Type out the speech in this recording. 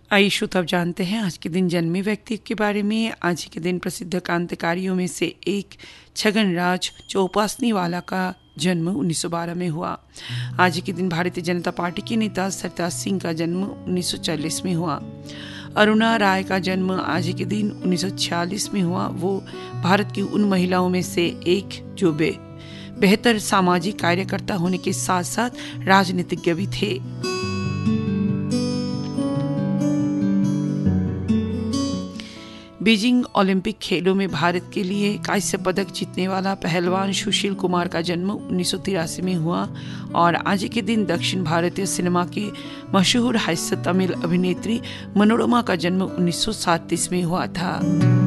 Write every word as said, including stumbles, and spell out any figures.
आइए श्रोता, अब जानते हैं आज के दिन जन्मे व्यक्ति के बारे में। आज के दिन प्रसिद्ध क्रांतिकारियों में से एक छगन राज चौपासनी वाला का जन्म उन्नीस सौ बारह में हुआ। आज के दिन भारतीय जनता पार्टी के नेता सरताज सिंह का जन्म उन्नीस सौ चालीस में हुआ। अरुणा राय का जन्म आज के दिन उन्नीस सौ छियालीस में हुआ। वो भारत की उन महिलाओं में से एक जो बे बेहतर सामाजिक कार्यकर्ता होने के साथ साथ राजनीतिज्ञ भी थे। बीजिंग ओलंपिक खेलों में भारत के लिए कांस्य पदक जीतने वाला पहलवान सुशील कुमार का जन्म उन्नीस सौ तिरासी में हुआ। और आज के दिन दक्षिण भारतीय सिनेमा की मशहूर हास्य तमिल अभिनेत्री मनोरमा का जन्म उन्नीस सौ सैंतीस में हुआ था।